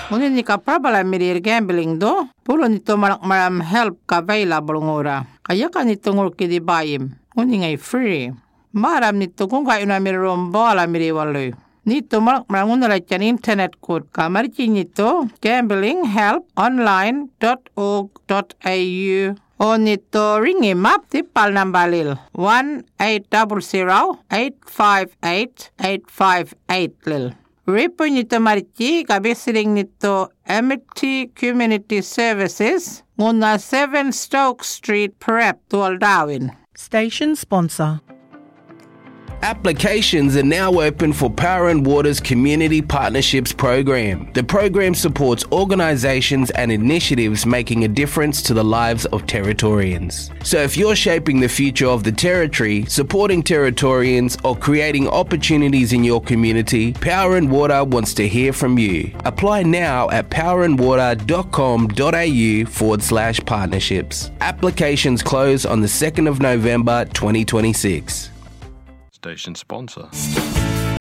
Ngunit ka prabala mirir gambling do, pulo nito maram help ka available ngora. Kaya ka nito ngurki di bayim, ngunit ngay free. Maram nito kung kayo na mirom bola miriwaloy. Nito maram ngunala chan internet code ka maricin nito gamblinghelponline.org.au o nito ringi map di pal nambalil 1-800-858-858 lil. Ripo nito marici kabisiring nito Amity Community Services nguna 7 Stoke Street Prep tuol Darwin. Station sponsor. Applications are now open for Power and Water's Community Partnerships Program. The program supports organisations and initiatives making a difference to the lives of Territorians. So if you're shaping the future of the Territory, supporting Territorians or creating opportunities in your community, Power and Water wants to hear from you. Apply now at powerandwater.com.au/partnerships. Applications close on the 2nd of November 2026. Station sponsor.